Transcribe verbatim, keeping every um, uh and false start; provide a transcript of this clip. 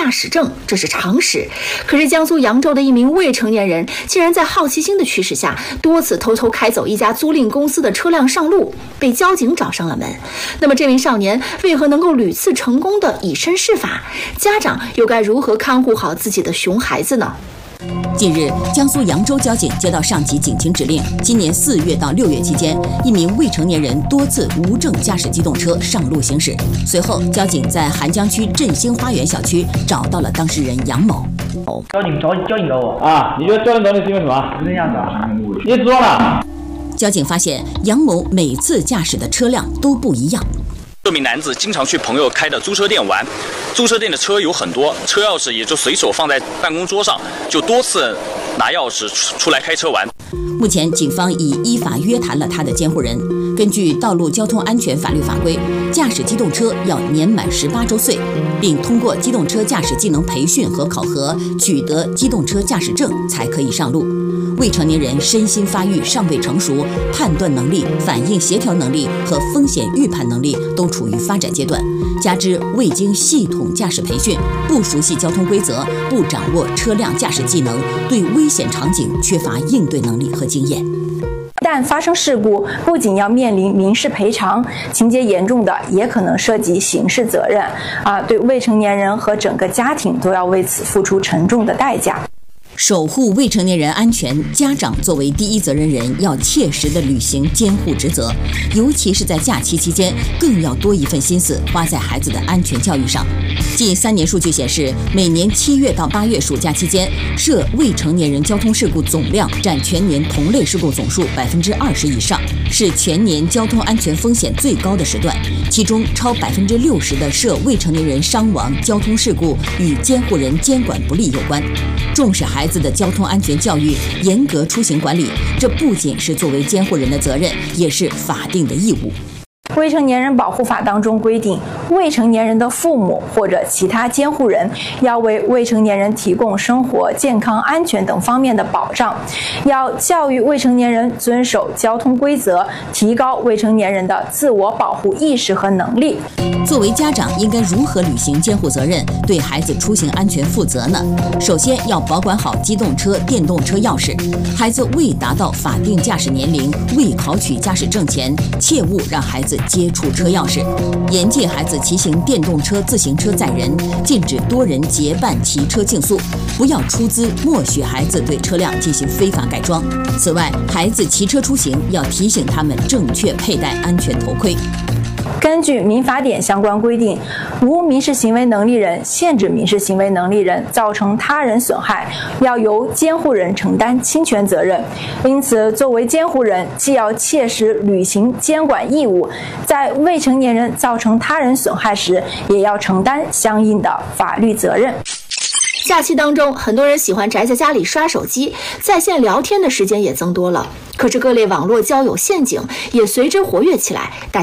驾驶证，这是常识。可是江苏扬州的一名未成年人，竟然在好奇心的驱使下，多次偷偷开走一家租赁公司的车辆上路，被交警找上了门。那么这名少年为何能够屡次成功的以身试法？家长又该如何看护好自己的熊孩子呢？ 近日，江苏扬州交警接到上级警情指令，今年四月到六月期间，一名未成年人多次无证驾驶机动车上路行驶。随后，交警在邗江区振兴花园小区找到了当事人杨某。 交警交交警找我啊？你觉得交警找你是因为什么？ 是这样的， 你知道了？ 交警发现杨某每次驾驶的车辆都不一样。 这名男子经常去朋友开的租车店玩，租车店的车有很多，车钥匙也就随手放在办公桌上，就多次拿钥匙出来开车玩。 目前，警方已依法约谈了他的监护人。根据《道路交通安全法律法规》，驾驶机动车要年满十八周岁，并通过机动车驾驶技能培训和考核，取得机动车驾驶证才可以上路。未成年人身心发育尚未成熟，判断能力、反应协调能力和风险预判能力都处于发展阶段，加之未经系统驾驶培训，不熟悉交通规则，不掌握车辆驾驶技能，对危险场景缺乏应对能力和经验。 一旦发生事故，不仅要面临民事赔偿，情节严重的也可能涉及刑事责任啊，对未成年人和整个家庭都要为此付出沉重的代价。 守护未成年人安全，家长作为第一责任人，要切实地履行监护职责，尤其是在假期期间，更要多一份心思花在孩子的安全教育上。近三年数据显示，每年七月到八月暑假期间，涉未成年人交通事故总量占全年同类事故总数百分之二十以上，是全年交通安全风险最高的时段。其中，超百分之六十的涉未成年人伤亡交通事故与监护人监管不力有关。重视孩子的交通安全教育，严格出行管理，这不仅是作为监护人的责任，也是法定的义务。 未成年人保护法当中规定，未成年人的父母或者其他监护人要为未成年人提供生活、健康、安全等方面的保障，要教育未成年人遵守交通规则，提高未成年人的自我保护意识和能力。 作为家长，应该如何履行监护责任，对孩子出行安全负责呢？首先要保管好机动车、电动车钥匙。孩子未达到法定驾驶年龄、未考取驾驶证前，切勿让孩子接触车钥匙，严禁孩子骑行电动车、自行车载人，禁止多人结伴骑车竞速，不要出资默许孩子对车辆进行非法改装。此外，孩子骑车出行要提醒他们正确佩戴安全头盔。 根据民法典相关规定，无民事行为能力人限制民事行为能力人造成他人损害，要由监护人承担侵权责任。因此，作为监护人，既要切实履行监管义务，在未成年人造成他人损害时，也要承担相应的法律责任。 假期当中，很多人喜欢宅在家里刷手机，在线聊天的时间也增多了。可是各类网络交友陷阱也随之活跃起来，大